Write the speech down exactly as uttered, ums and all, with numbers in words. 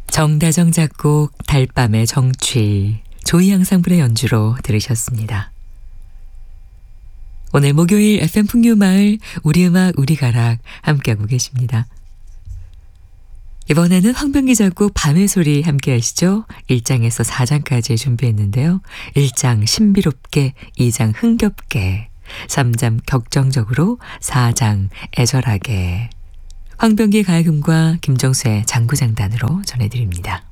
정다정 작곡 달밤의 정취 조이 양상분의 연주로 들으셨습니다. 오늘 목요일 에프엠 풍류마을 우리 음악 우리 가락 함께하고 계십니다. 이번에는 황병기 작곡 밤의 소리 함께 하시죠. 일 장에서 사 장까지 준비했는데요. 일 장 신비롭게, 이 장 흥겹게, 삼 장 격정적으로, 사 장 애절하게. 황병기 가야금과 김정수의 장구장단으로 전해드립니다.